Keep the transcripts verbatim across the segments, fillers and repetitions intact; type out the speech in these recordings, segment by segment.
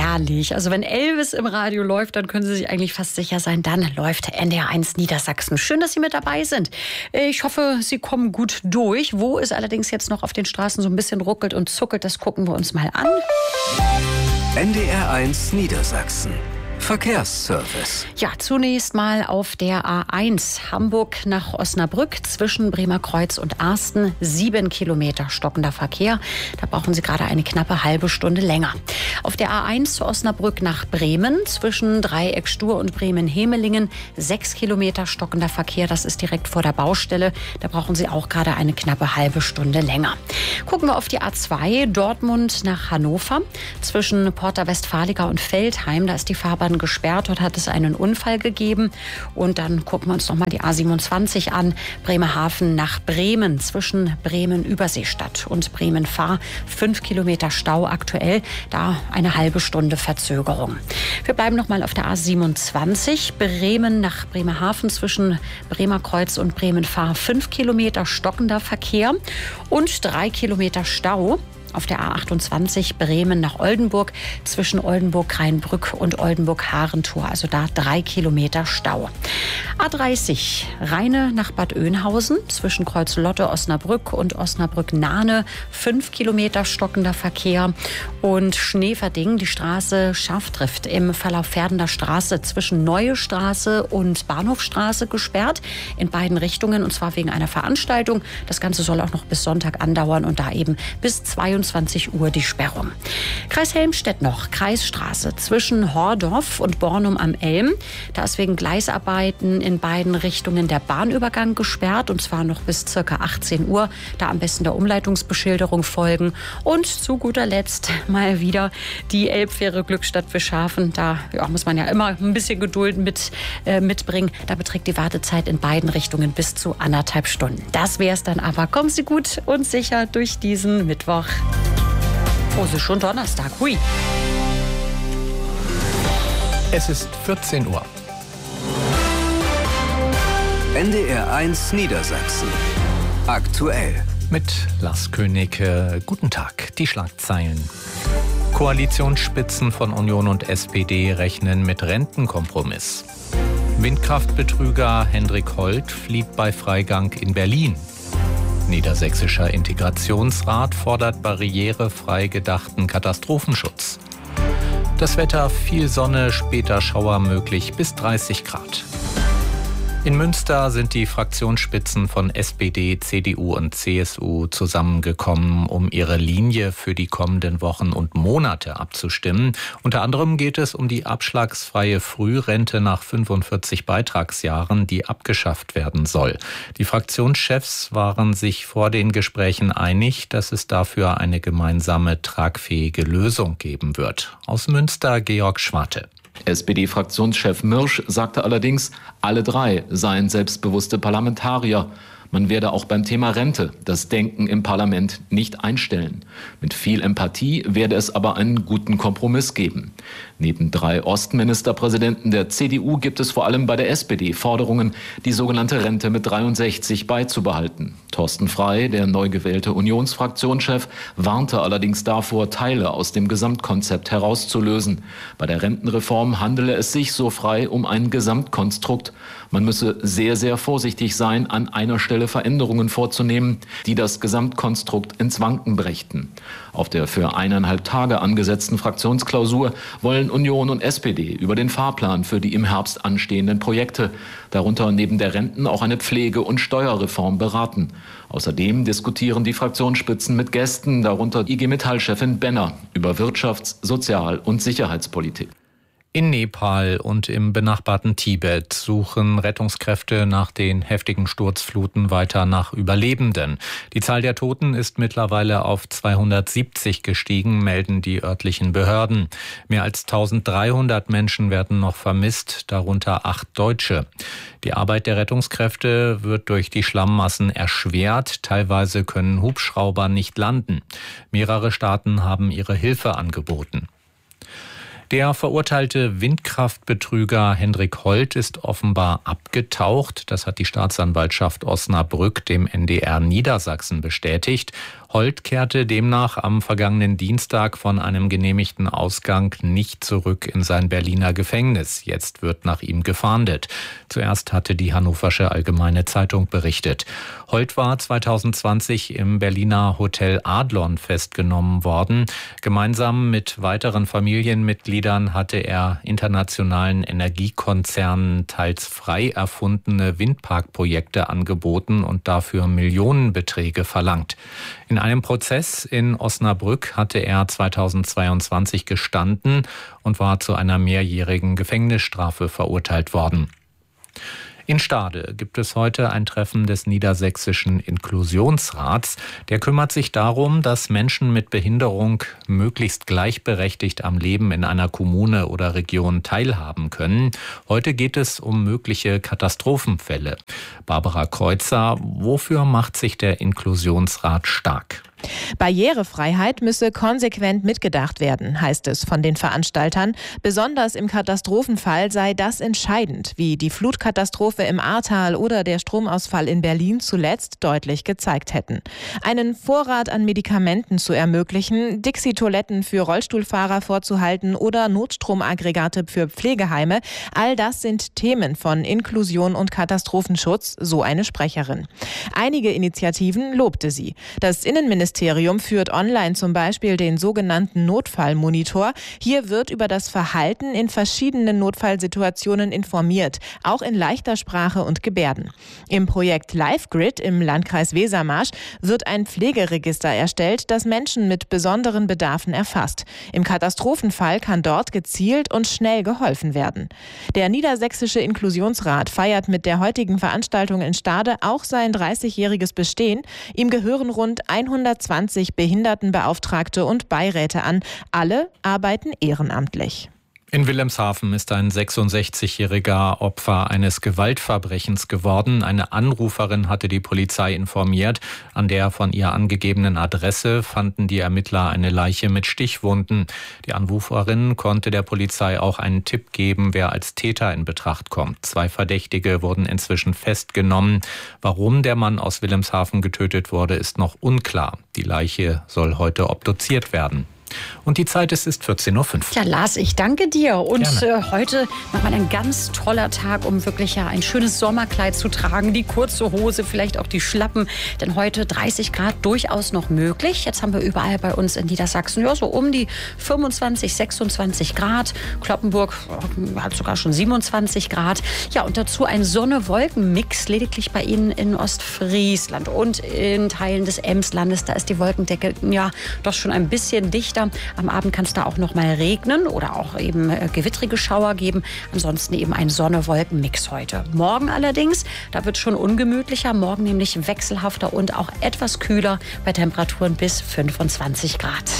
herrlich. Also wenn Elvis im Radio läuft, dann können Sie sich eigentlich fast sicher sein, dann läuft N D R eins Niedersachsen. Schön, dass Sie mit dabei sind. Ich hoffe, Sie kommen gut durch. Wo es allerdings jetzt noch auf den Straßen so ein bisschen ruckelt und zuckelt, das gucken wir uns mal an. N D R eins Niedersachsen. Verkehrsservice. Ja, zunächst mal auf der A eins Hamburg nach Osnabrück zwischen Bremerkreuz und Arsten. Sieben Kilometer stockender Verkehr. Da brauchen Sie gerade eine knappe halbe Stunde länger. Auf der A eins zu Osnabrück nach Bremen zwischen Dreieck Stur und Bremen-Hemelingen. Sechs Kilometer stockender Verkehr. Das ist direkt vor der Baustelle. Da brauchen Sie auch gerade eine knappe halbe Stunde länger. Gucken wir auf die A zwei Dortmund nach Hannover zwischen Porta Westfalica und Veltheim. Da ist die Fahrbahn gesperrt. Dort hat es einen Unfall gegeben. Und dann gucken wir uns noch mal die A siebenundzwanzig an. Bremerhaven nach Bremen zwischen Bremen-Überseestadt und Bremen-Fahr. Fünf Kilometer Stau aktuell. Da eine halbe Stunde Verzögerung. Wir bleiben noch mal auf der A siebenundzwanzig. Bremen nach Bremerhaven zwischen Bremerkreuz und Bremen-Fahr. Fünf Kilometer stockender Verkehr und drei Kilometer Stau. Auf der A achtundzwanzig Bremen nach Oldenburg zwischen Oldenburg-Rheinbrück und Oldenburg-Harentor. Also da drei Kilometer Stau. A dreißig Rheine nach Bad Oeynhausen zwischen Kreuz-Lotte, Osnabrück und Osnabrück-Nahne. Fünf Kilometer stockender Verkehr. Und Schneeverding, die Straße Schaftrift im Verlauf Pferdener Straße zwischen Neue Straße und Bahnhofstraße gesperrt. In beiden Richtungen und zwar wegen einer Veranstaltung. Das Ganze soll auch noch bis Sonntag andauern und da eben bis zweiundzwanzig Uhr die Sperrung. Kreis Helmstedt noch, Kreisstraße zwischen Hordorf und Bornum am Elm. Da ist wegen Gleisarbeiten in beiden Richtungen der Bahnübergang gesperrt und zwar noch bis circa achtzehn Uhr. Da am besten der Umleitungsbeschilderung folgen. Und zu guter Letzt mal wieder die Elbfähre Glückstadt Bischhafen. Da ja, muss man ja immer ein bisschen Geduld mit, äh, mitbringen. Da beträgt die Wartezeit in beiden Richtungen bis zu anderthalb Stunden. Das wäre es dann aber. Kommen Sie gut und sicher durch diesen Mittwoch. Oh, es ist schon Donnerstag. Hui. Es ist vierzehn Uhr. N D R eins Niedersachsen. Aktuell. Mit Lars König. Äh, guten Tag. Die Schlagzeilen. Koalitionsspitzen von Union und S P D rechnen mit Rentenkompromiss. Windkraftbetrüger Hendrik Holt flieht bei Freigang in Berlin. Niedersächsischer Integrationsrat fordert barrierefrei gedachten Katastrophenschutz. Das Wetter, viel Sonne, später Schauer möglich bis dreißig Grad. In Münster sind die Fraktionsspitzen von S P D, C D U und C S U zusammengekommen, um ihre Linie für die kommenden Wochen und Monate abzustimmen. Unter anderem geht es um die abschlagsfreie Frührente nach fünfundvierzig Beitragsjahren, die abgeschafft werden soll. Die Fraktionschefs waren sich vor den Gesprächen einig, dass es dafür eine gemeinsame tragfähige Lösung geben wird. Aus Münster Georg Schwarte. S P D-Fraktionschef Mirsch sagte allerdings, alle drei seien selbstbewusste Parlamentarier. Man werde auch beim Thema Rente das Denken im Parlament nicht einstellen. Mit viel Empathie werde es aber einen guten Kompromiss geben. Neben drei Ostministerpräsidenten der C D U gibt es vor allem bei der S P D Forderungen, die sogenannte Rente mit dreiundsechzig beizubehalten. Thorsten Frey, der neu gewählte Unionsfraktionschef, warnte allerdings davor, Teile aus dem Gesamtkonzept herauszulösen. Bei der Rentenreform handele es sich, so Frey, um ein Gesamtkonstrukt. Man müsse sehr, sehr vorsichtig sein, an einer Stelle Veränderungen vorzunehmen, die das Gesamtkonstrukt ins Wanken brächten. Auf der für eineinhalb Tage angesetzten Fraktionsklausur wollen Union und S P D über den Fahrplan für die im Herbst anstehenden Projekte, darunter neben der Renten auch eine Pflege- und Steuerreform beraten. Außerdem diskutieren die Fraktionsspitzen mit Gästen, darunter I G Metall-Chefin Benner, über Wirtschafts-, Sozial- und Sicherheitspolitik. In Nepal und im benachbarten Tibet suchen Rettungskräfte nach den heftigen Sturzfluten weiter nach Überlebenden. Die Zahl der Toten ist mittlerweile auf zweihundertsiebzig gestiegen, melden die örtlichen Behörden. Mehr als eintausenddreihundert Menschen werden noch vermisst, darunter acht Deutsche. Die Arbeit der Rettungskräfte wird durch die Schlammmassen erschwert. Teilweise können Hubschrauber nicht landen. Mehrere Staaten haben ihre Hilfe angeboten. Der verurteilte Windkraftbetrüger Hendrik Holt ist offenbar abgetaucht. Das hat die Staatsanwaltschaft Osnabrück dem N D R Niedersachsen bestätigt. Holt kehrte demnach am vergangenen Dienstag von einem genehmigten Ausgang nicht zurück in sein Berliner Gefängnis. Jetzt wird nach ihm gefahndet. Zuerst hatte die Hannoversche Allgemeine Zeitung berichtet. Holt war zweitausendzwanzig im Berliner Hotel Adlon festgenommen worden. Gemeinsam mit weiteren Familienmitgliedern hatte er internationalen Energiekonzernen teils frei erfundene Windparkprojekte angeboten und dafür Millionenbeträge verlangt. In einem Prozess in Osnabrück hatte er zweitausendzweiundzwanzig gestanden und war zu einer mehrjährigen Gefängnisstrafe verurteilt worden. In Stade gibt es heute ein Treffen des Niedersächsischen Inklusionsrats. Der kümmert sich darum, dass Menschen mit Behinderung möglichst gleichberechtigt am Leben in einer Kommune oder Region teilhaben können. Heute geht es um mögliche Katastrophenfälle. Barbara Kreuzer, wofür macht sich der Inklusionsrat stark? Barrierefreiheit müsse konsequent mitgedacht werden, heißt es von den Veranstaltern. Besonders im Katastrophenfall sei das entscheidend, wie die Flutkatastrophe im Ahrtal oder der Stromausfall in Berlin zuletzt deutlich gezeigt hätten. Einen Vorrat an Medikamenten zu ermöglichen, Dixie-Toiletten für Rollstuhlfahrer vorzuhalten oder Notstromaggregate für Pflegeheime, all das sind Themen von Inklusion und Katastrophenschutz, so eine Sprecherin. Einige Initiativen lobte sie. Das Innenministerium Das Ministerium führt online zum Beispiel den sogenannten Notfallmonitor. Hier wird über das Verhalten in verschiedenen Notfallsituationen informiert, auch in leichter Sprache und Gebärden. Im Projekt LiveGrid im Landkreis Wesermarsch wird ein Pflegeregister erstellt, das Menschen mit besonderen Bedarfen erfasst. Im Katastrophenfall kann dort gezielt und schnell geholfen werden. Der Niedersächsische Inklusionsrat feiert mit der heutigen Veranstaltung in Stade auch sein dreißigjähriges Bestehen. Ihm gehören rund hundertzwanzig Behindertenbeauftragte und Beiräte an. Alle arbeiten ehrenamtlich. In Wilhelmshaven ist ein sechsundsechzigjähriger Opfer eines Gewaltverbrechens geworden. Eine Anruferin hatte die Polizei informiert. An der von ihr angegebenen Adresse fanden die Ermittler eine Leiche mit Stichwunden. Die Anruferin konnte der Polizei auch einen Tipp geben, wer als Täter in Betracht kommt. Zwei Verdächtige wurden inzwischen festgenommen. Warum der Mann aus Wilhelmshaven getötet wurde, ist noch unklar. Die Leiche soll heute obduziert werden. Und die Zeit ist, ist vierzehn Uhr fünf. Ja, Lars, ich danke dir. Und äh, heute nochmal ein ganz toller Tag, um wirklich ja ein schönes Sommerkleid zu tragen. Die kurze Hose, vielleicht auch die Schlappen. Denn heute dreißig Grad durchaus noch möglich. Jetzt haben wir überall bei uns in Niedersachsen ja so um die fünfundzwanzig, sechsundzwanzig Grad. Kloppenburg hat sogar schon siebenundzwanzig Grad. Ja, und dazu ein Sonne-Wolken-Mix. Lediglich bei Ihnen in Ostfriesland und in Teilen des Emslandes. Da ist die Wolkendecke ja doch schon ein bisschen dichter. Am Abend kann es da auch noch mal regnen oder auch eben äh, gewittrige Schauer geben. Ansonsten eben ein Sonne-Wolken-Mix heute. Morgen allerdings, da wird es schon ungemütlicher. Morgen nämlich wechselhafter und auch etwas kühler bei Temperaturen bis fünfundzwanzig Grad.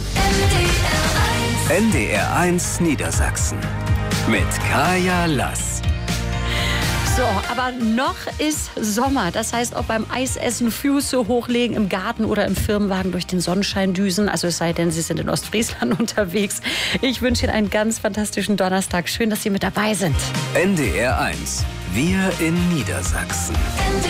N D R eins Niedersachsen mit Kaya Lass. So, aber noch ist Sommer. Das heißt, auch beim Eisessen Füße hochlegen im Garten oder im Firmenwagen durch den Sonnenschein düsen. Also es sei denn, Sie sind in Ostfriesland unterwegs. Ich wünsche Ihnen einen ganz fantastischen Donnerstag. Schön, dass Sie mit dabei sind. N D R eins. Wir in Niedersachsen.